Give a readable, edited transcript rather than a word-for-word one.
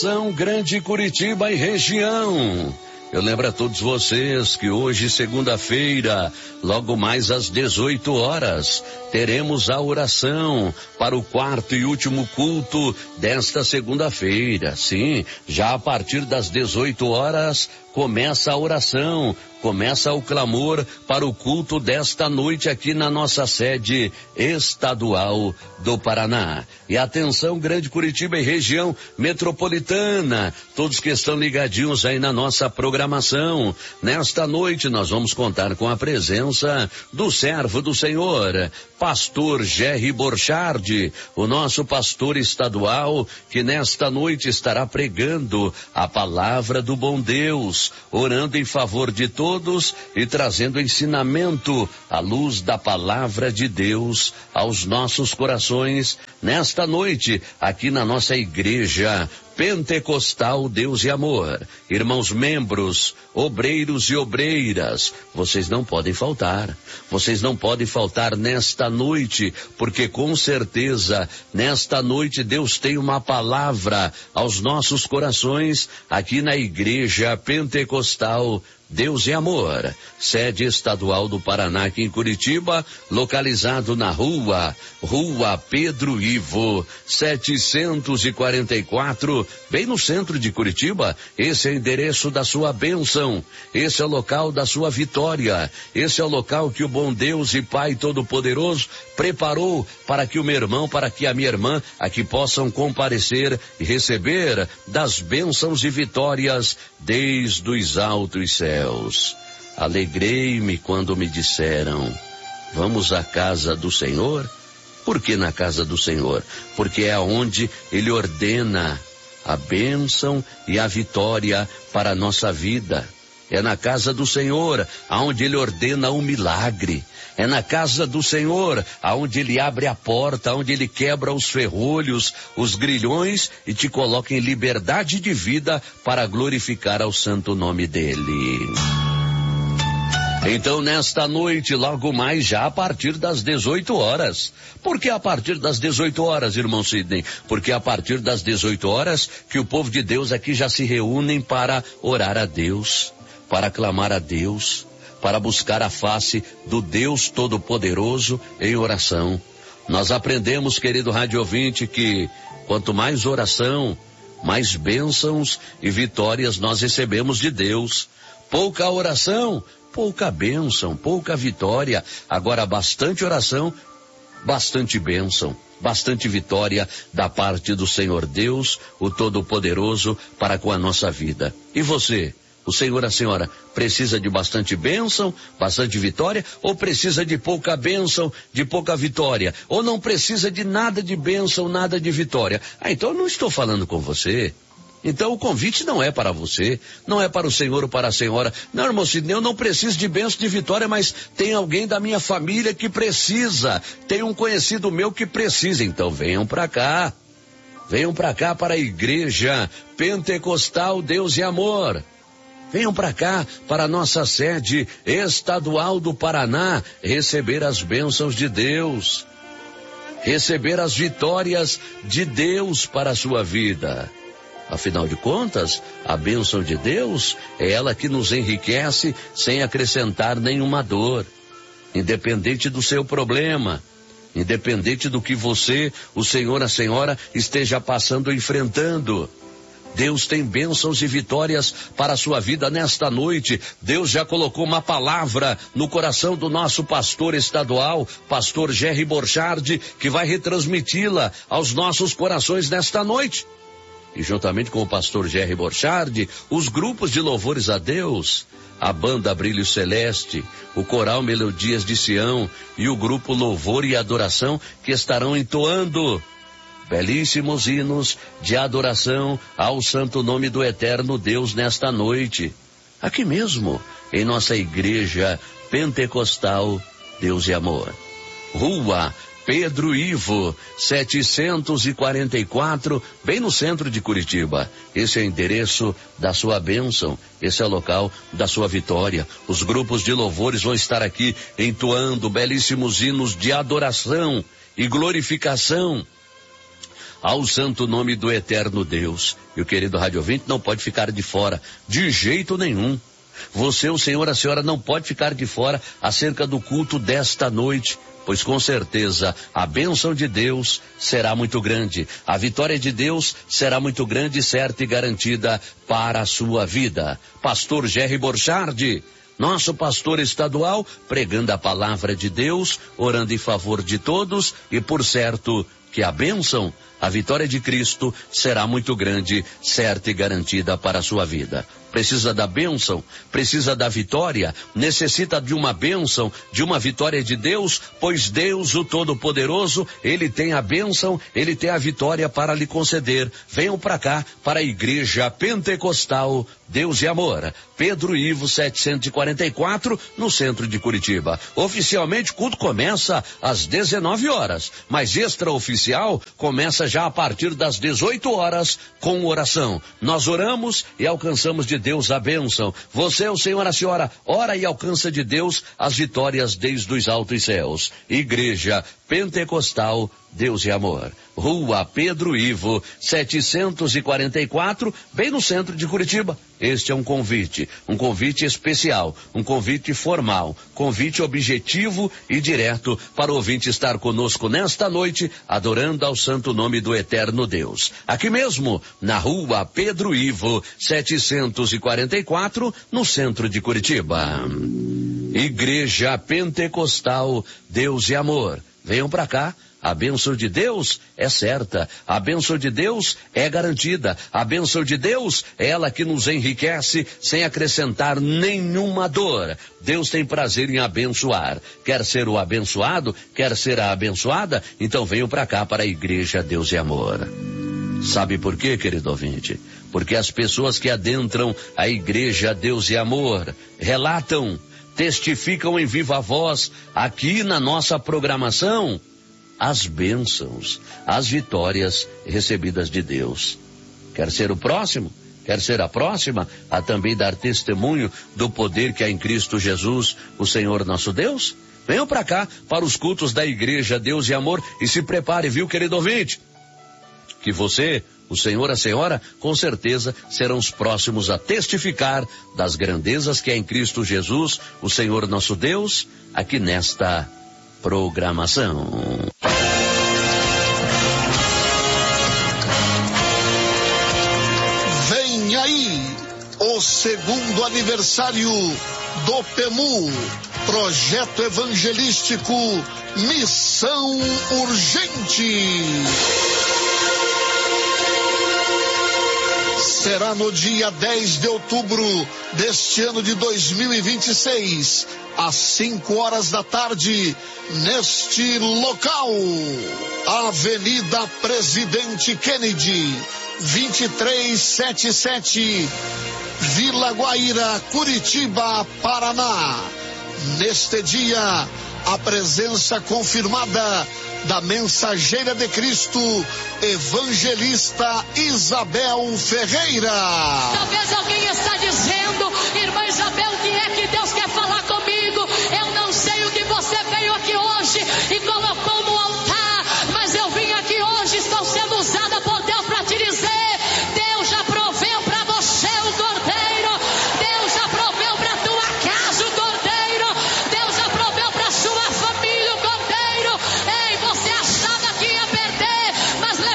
São Grande Curitiba e região. Eu lembro a todos vocês que hoje, segunda-feira, logo mais às 18 horas, teremos a oração para o quarto e último culto desta segunda-feira. Sim, já a partir das 18 horas começa a oração, começa o clamor para o culto desta noite aqui na nossa sede estadual do Paraná. E atenção, Grande Curitiba e região metropolitana, todos que estão ligadinhos aí na nossa programação. Nesta noite nós vamos contar com a presença do servo do Senhor, pastor Jerry Borchardt, o nosso pastor estadual, que nesta noite estará pregando a palavra do bom Deus, orando em favor de todos e trazendo ensinamento à luz da palavra de Deus aos nossos corações nesta noite aqui na nossa igreja Pentecostal Deus e Amor. Irmãos membros, obreiros e obreiras, vocês não podem faltar. Vocês não podem faltar nesta noite, porque com certeza nesta noite Deus tem uma palavra aos nossos corações aqui na igreja Pentecostal Deus e Amor, sede estadual do Paraná aqui em Curitiba, localizado na Rua Pedro Ivo, 744, bem no centro de Curitiba. Esse é o endereço da sua bênção, esse é o local da sua vitória, esse é o local que o bom Deus e Pai Todo-Poderoso preparou para que o meu irmão, para que a minha irmã aqui possam comparecer e receber das bênçãos e vitórias desde os altos céus. Alegrei-me quando me disseram: vamos à casa do Senhor. Por que na casa do Senhor? Porque é onde Ele ordena a bênção e a vitória para a nossa vida. É na casa do Senhor aonde Ele ordena o milagre. É na casa do Senhor aonde Ele abre a porta, onde Ele quebra os ferrolhos, os grilhões e te coloca em liberdade de vida para glorificar ao santo nome dEle. Então, nesta noite, logo mais, já a partir das 18 horas. Por que a partir das 18 horas, irmão Sidney? Porque a partir das 18 horas que o povo de Deus aqui já se reúnem para orar a Deus, para clamar a Deus, para buscar a face do Deus Todo-Poderoso em oração. Nós aprendemos, querido rádio ouvinte, que quanto mais oração, mais bênçãos e vitórias nós recebemos de Deus. Pouca oração, pouca bênção, pouca vitória. Agora bastante oração, bastante bênção, bastante vitória da parte do Senhor Deus, o Todo-Poderoso, para com a nossa vida. E você? O senhor, a senhora, precisa de bastante bênção, bastante vitória, ou precisa de pouca bênção, de pouca vitória? Ou não precisa de nada de bênção, nada de vitória? Então eu não estou falando com você. Então o convite não é para você, não é para o senhor ou para a senhora. Não, irmão Sidney, eu não preciso de bênção, de vitória, mas tem alguém da minha família que precisa, tem um conhecido meu que precisa. Então venham para cá. Venham para cá, para a igreja Pentecostal Deus e Amor. Venham para cá, para a nossa sede estadual do Paraná, receber as bênçãos de Deus, receber as vitórias de Deus para a sua vida. Afinal de contas, a bênção de Deus é ela que nos enriquece sem acrescentar nenhuma dor, independente do seu problema, independente do que você, o senhor, a senhora, esteja passando ou enfrentando. Deus tem bênçãos e vitórias para a sua vida nesta noite. Deus já colocou uma palavra no coração do nosso pastor estadual, pastor Jerry Borchardt, que vai retransmiti-la aos nossos corações nesta noite. E juntamente com o pastor Jerry Borchardt, os grupos de louvores a Deus, a banda Brilho Celeste, o coral Melodias de Sião e o grupo Louvor e Adoração, que estarão entoando belíssimos hinos de adoração ao santo nome do eterno Deus nesta noite, aqui mesmo, em nossa igreja Pentecostal Deus e Amor. Rua Pedro Ivo, 744, bem no centro de Curitiba. Esse é o endereço da sua bênção, esse é o local da sua vitória. Os grupos de louvores vão estar aqui entoando belíssimos hinos de adoração e glorificação ao santo nome do eterno Deus. E o querido rádio ouvinte não pode ficar de fora, de jeito nenhum. Você, o senhor, a senhora não pode ficar de fora acerca do culto desta noite, pois com certeza a bênção de Deus será muito grande, a vitória de Deus será muito grande, certa e garantida para a sua vida. Pastor Jerry Borchardt, nosso pastor estadual, pregando a palavra de Deus, orando em favor de todos e por certo que a bênção, a vitória de Cristo será muito grande, certa e garantida para a sua vida. Precisa da bênção, precisa da vitória, necessita de uma bênção, de uma vitória de Deus, pois Deus, o Todo-Poderoso, Ele tem a bênção, Ele tem a vitória para lhe conceder. Venham para cá, para a Igreja Pentecostal Deus e Amor, Pedro Ivo 744, no centro de Curitiba. Oficialmente o culto começa às 19 horas, mas extraoficial começa já a partir das 18 horas com oração. Nós oramos e alcançamos de Deus a bênção. Você, o senhor, a senhora, ora e alcança de Deus as vitórias desde os altos céus. Igreja Pentecostal Deus e Amor, Rua Pedro Ivo 744, bem no centro de Curitiba. Este é um convite especial, um convite formal, convite objetivo e direto para o ouvinte estar conosco nesta noite, adorando ao santo nome do eterno Deus. Aqui mesmo, na Rua Pedro Ivo 744, no centro de Curitiba. Igreja Pentecostal Deus e Amor. Venham para cá. A bênção de Deus é certa, a bênção de Deus é garantida, a bênção de Deus é ela que nos enriquece sem acrescentar nenhuma dor. Deus tem prazer em abençoar. Quer ser o abençoado? Quer ser a abençoada? Então venham para cá, para a Igreja Deus e Amor. Sabe por quê, querido ouvinte? Porque as pessoas que adentram a Igreja Deus e Amor relatam, testificam em viva voz aqui na nossa programação as bênçãos, as vitórias recebidas de Deus. Quer ser o próximo? Quer ser a próxima a também dar testemunho do poder que há em Cristo Jesus, o Senhor nosso Deus? Venham para cá, para os cultos da Igreja Deus e Amor, e se prepare, viu, querido ouvinte? Que você, o senhor, a senhora, com certeza serão os próximos a testificar das grandezas que há em Cristo Jesus, o Senhor nosso Deus, aqui nesta programação. Vem aí o segundo aniversário do PEMU, Projeto Evangelístico Missão Urgente. Será no dia 10 de outubro deste ano de 2026, às 5 horas da tarde, neste local, Avenida Presidente Kennedy, 2377, Vila Guaíra, Curitiba, Paraná. Neste dia, a presença confirmada da Mensageira de Cristo, Evangelista Isabel Ferreira. Talvez alguém está dizendo, irmã Isabel, o que é que Deus quer falar comigo? Eu não sei. O que você veio aqui hoje e colocou